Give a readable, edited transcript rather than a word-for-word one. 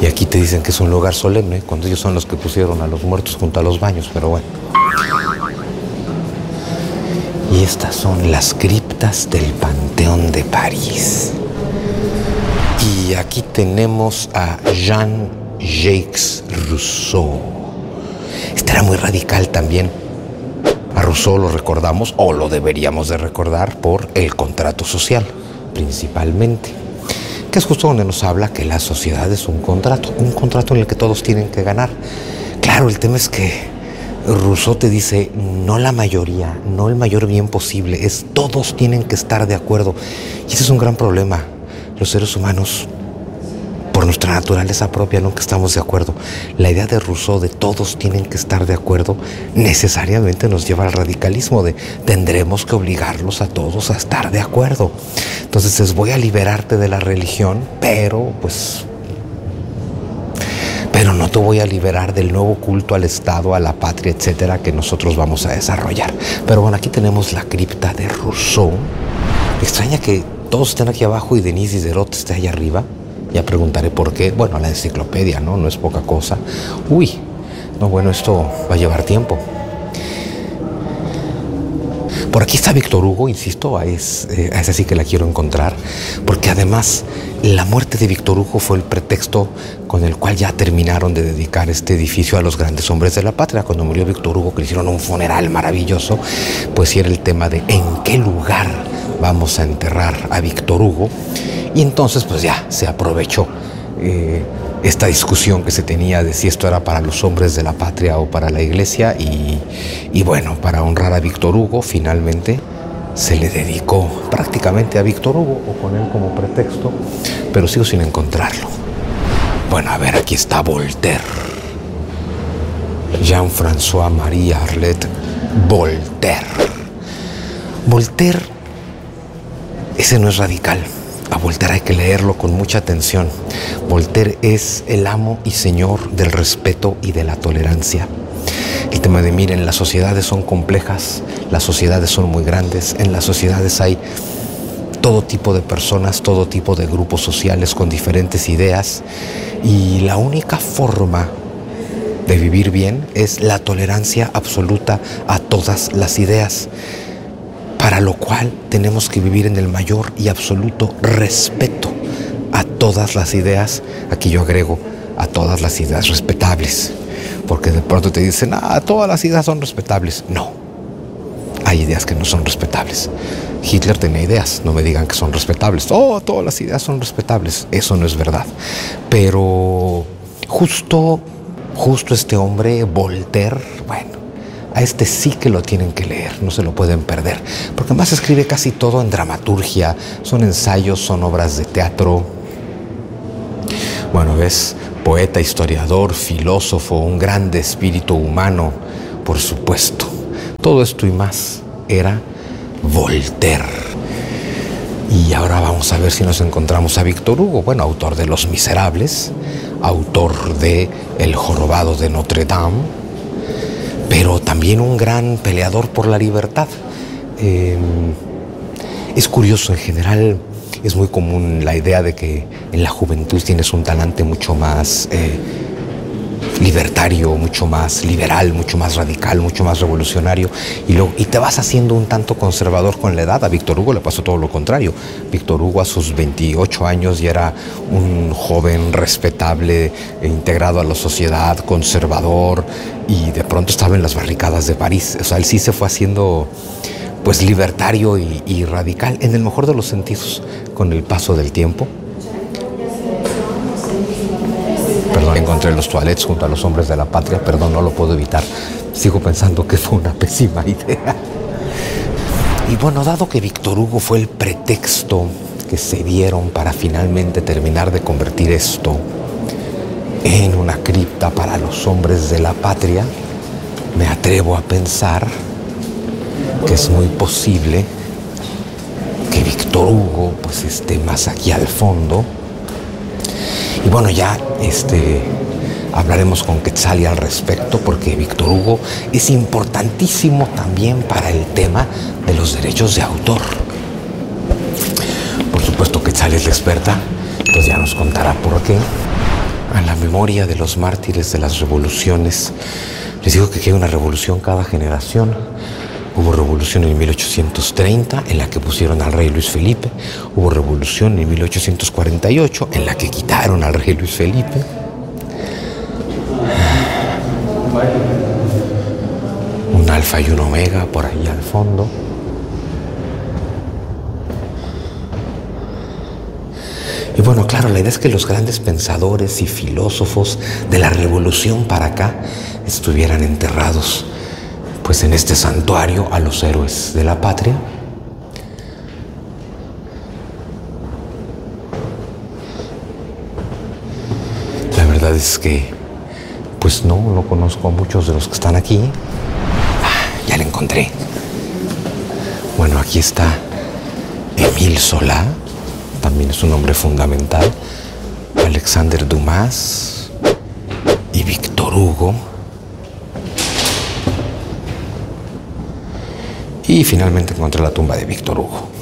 Y aquí te dicen que es un lugar solemne, cuando ellos son los que pusieron a los muertos junto a los baños, pero bueno. Y estas son las criptas del Panteón de París. Y aquí tenemos a Jean-Jacques Rousseau. Este era muy radical también. A Rousseau lo recordamos, o lo deberíamos de recordar, por el contrato social, principalmente. Que es justo donde nos habla que la sociedad es un contrato en el que todos tienen que ganar. Claro, el tema es que Rousseau te dice, no la mayoría, no el mayor bien posible, es todos tienen que estar de acuerdo. Y ese es un gran problema. Los seres humanos, por nuestra naturaleza propia, nunca estamos de acuerdo. La idea de Rousseau de todos tienen que estar de acuerdo necesariamente nos lleva al radicalismo de tendremos que obligarlos a todos a estar de acuerdo. Entonces voy a liberarte de la religión, pero no te voy a liberar del nuevo culto al Estado, a la patria, etcétera, que nosotros vamos a desarrollar. Pero bueno, aquí tenemos la cripta de Rousseau. Me extraña que todos estén aquí abajo y Denis Diderot esté allá arriba. Ya preguntaré por qué. Bueno, la enciclopedia, ¿no? No es poca cosa. Uy, no, bueno, esto va a llevar tiempo. Por aquí está Víctor Hugo, insisto, es así que la quiero encontrar, porque además la muerte de Víctor Hugo fue el pretexto con el cual ya terminaron de dedicar este edificio a los grandes hombres de la patria. Cuando murió Víctor Hugo, que le hicieron un funeral maravilloso, pues sí era el tema de en qué lugar vamos a enterrar a Víctor Hugo. Y entonces pues ya se aprovechó esta discusión que se tenía de si esto era para los hombres de la patria o para la iglesia y bueno, para honrar a Víctor Hugo finalmente se le dedicó prácticamente a Víctor Hugo o con él como pretexto, pero sigo sin encontrarlo. Bueno, a ver, aquí está Voltaire. Jean-François Marie Arlette Voltaire. Voltaire, ese no es radical. A Voltaire hay que leerlo con mucha atención. Voltaire es el amo y señor del respeto y de la tolerancia. El tema de, miren, las sociedades son complejas, las sociedades son muy grandes, en las sociedades hay todo tipo de personas, todo tipo de grupos sociales con diferentes ideas y la única forma de vivir bien es la tolerancia absoluta a todas las ideas, para lo cual tenemos que vivir en el mayor y absoluto respeto a todas las ideas. Aquí yo agrego a todas las ideas respetables, porque de pronto te dicen, todas las ideas son respetables. No, hay ideas que no son respetables. Hitler tenía ideas, no me digan que son respetables. Todas las ideas son respetables. Eso no es verdad. Pero justo este hombre, Voltaire, bueno, a este sí que lo tienen que leer, no se lo pueden perder, porque además escribe casi todo en dramaturgia, son ensayos, son obras de teatro. Bueno, es poeta, historiador, filósofo, un grande espíritu humano, por supuesto. Todo esto y más era Voltaire. Y ahora vamos a ver si nos encontramos a Víctor Hugo, bueno, autor de Los Miserables, autor de El Jorobado de Notre Dame, pero también un gran peleador por la libertad. Es curioso, en general es muy común la idea de que en la juventud tienes un talante mucho más libertario, mucho más liberal, mucho más radical, mucho más revolucionario, y te vas haciendo un tanto conservador con la edad. A Víctor Hugo le pasó todo lo contrario. Víctor Hugo a sus 28 años ya era un joven respetable, integrado a la sociedad, conservador, y de pronto estaba en las barricadas de París. O sea, él sí se fue haciendo pues libertario y radical, en el mejor de los sentidos, con el paso del tiempo. Perdón, encontré los toilets junto a los hombres de la patria, perdón, no lo puedo evitar. Sigo pensando que fue una pésima idea. Y bueno, dado que Víctor Hugo fue el pretexto que se dieron para finalmente terminar de convertir esto en una cripta para los hombres de la patria, me atrevo a pensar que es muy posible que Víctor Hugo pues esté más aquí al fondo. Y bueno, ya hablaremos con Quetzalí al respecto, porque Víctor Hugo es importantísimo también para el tema de los derechos de autor. Por supuesto, Quetzalí es la experta, entonces ya nos contará por qué. a la memoria de los mártires de las revoluciones. Les digo que hay una revolución cada generación. Hubo revolución en 1830 en la que pusieron al rey Luis Felipe. Hubo revolución en 1848 en la que quitaron al rey Luis Felipe. Un alfa y un omega por ahí al fondo. Y bueno, claro, la idea es que los grandes pensadores y filósofos de la revolución para acá estuvieran enterrados pues en este santuario a los héroes de la patria. La verdad es que pues no conozco a muchos de los que están aquí. Ya la encontré. Bueno, aquí está Émile Zola, también es un hombre fundamental, Alexander Dumas y Víctor Hugo. Y finalmente encontré la tumba de Víctor Hugo.